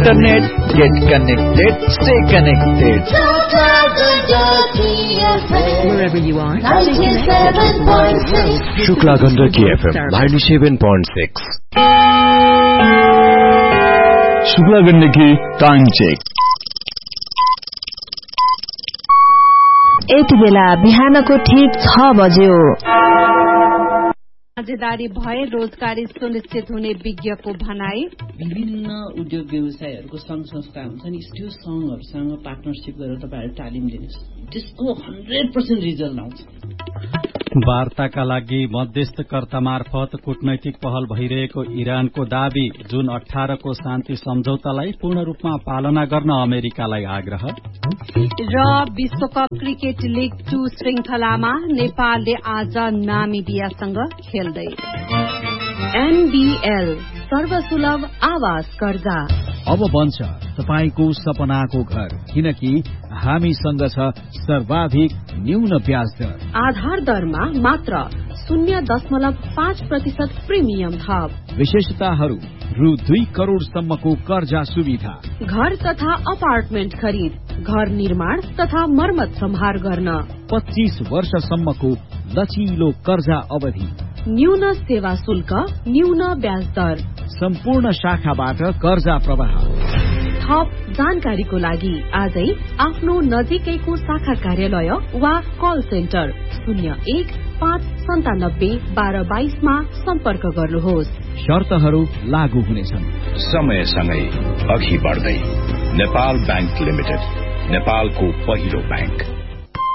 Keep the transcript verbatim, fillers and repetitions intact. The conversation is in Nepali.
Internet, get connected, stay connected. Wherever you are, Shukla Gandaki F M ninety-seven point six. Shukla Gandaki time check. यति बेला बिहानको ठीक छ बज्यो। साझेदारी भए रोजगारी सुनिश्चित हुने विज्ञको भनाई। विभिन्न उद्योग व्यवसायहरूको संघ संस्था हुन्छ नि, त्यो संघहरूसँग पार्टनरशिप गरेर तपाईहरु तालिम दिनुस्, त्यसको हन्ड्रेड पर्सेन्ट रिजल्ट आउँछ। वार्ताका लागि मध्यस्थकर्ता मार्फत कूटनैतिक पहल भइरहेको इरानको दावी, जुन अठारह को शान्ति सम्झौतालाई पूर्ण रूपमा पालना गर्न अमेरिकालाई आग्रह। र विश्वकप क्रिकेट लीग टू श्रृंखलामा नेपालले आज नामिबियासँग खेल्दै। एनबीएल सर्वसुलभ आवास कर्जा अब बन्छ तपाईको सपनाको घर, किनकि हामीसँग छ सर्वाधिक न्यून ब्याज दर। आधार दरमा मात्र शून्य दशमलव पाँच प्रतिशत प्रिमियम थप। विशेषताहरू रु दुई करोड़ सम्मको कर्जा सुविधा, घर तथा अपार्टमेन्ट खरिद, घर निर्माण तथा मर्मत सम्हार गर्न, पच्चीस वर्षसम्मको लचिलो कर्जा अवधि, न्यून सेवा शुल्क, न्यून ब्याज दर, सम्पूर्ण शाखाबाट कर्जा प्रवाह। थप जानकारीको लागि आजै आफ्नो नजिकैको शाखा कार्यालय वा कल सेन्टर शून्य एक पाँच सन्तानब्बे बाह्र बाइसमा सम्पर्क गर्नुहोस्। शर्तहरू लागू हुनेछन्। समयसँगै अघि बढ्दै नेपाल बैंक लिमिटेड, नेपालको पहिलो बैंक।